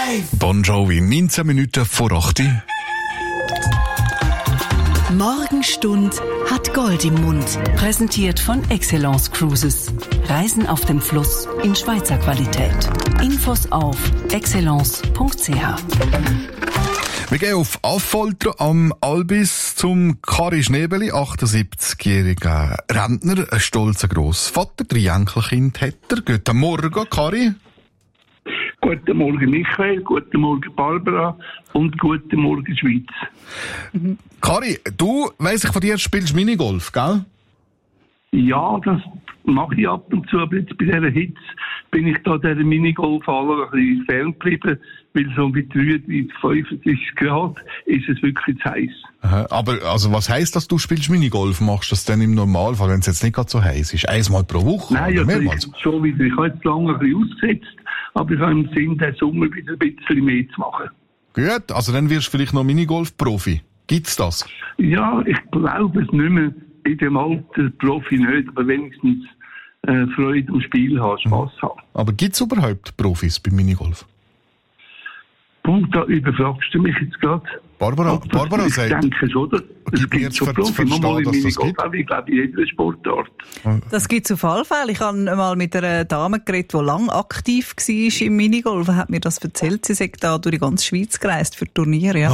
Bon Jovi, 19 Minuten vor 8 Uhr. Morgenstund hat Gold im Mund. Präsentiert von Excellence Cruises. Reisen auf dem Fluss in Schweizer Qualität. Infos auf excellence.ch. Wir gehen auf Affolter am Albis zum Kari Schnebeli, 78-jähriger Rentner, ein stolzer Grossvater, 3 Enkelkinder hat er. Guten Morgen, Kari. Guten Morgen, Michael. Guten Morgen, Barbara. Und guten Morgen, Schweiz. Kari, du, weiss ich von dir, spielst Minigolf, gell? Ja, das mache ich ab und zu, aber jetzt bei dieser Hitze bin ich da dieser Minigolf-Halle ein bisschen ferngeblieben, weil so mit 33, 35 Grad ist es wirklich zu heiß. Aha, aber also was heisst das, du spielst Minigolf? Machst du das denn im Normalfall, wenn es jetzt nicht gerade so heiß ist? Einmal pro Woche? Nein, oder also mehrmals? schon wieder. Ich habe jetzt lange ein bisschen ausgesetzt, aber ich habe im Sinn, den Sommer wieder ein bisschen mehr zu machen. Gut, also dann wirst du vielleicht noch Minigolf-Profi. Gibt's das? Ja, ich glaube es nicht mehr. In dem Alter Profi nicht, aber wenigstens Freude am Spiel haben, Spass haben. Aber gibt's überhaupt Profis beim Minigolf? Punkt, da überfragst du mich jetzt gerade. Barbara Ich sagt... denke schon, dass es Gib mir gibt jetzt schon Profi. verstehen, Mal dass das Minigolf, gibt. aber ich glaube, in jeder Sportart. Das gibt es auf alle Fälle. Ich habe mal mit einer Dame geredet, die lang aktiv war im Minigolf. Hat mir das erzählt. Sie sei da durch die ganze Schweiz gereist für Turniere. Ja.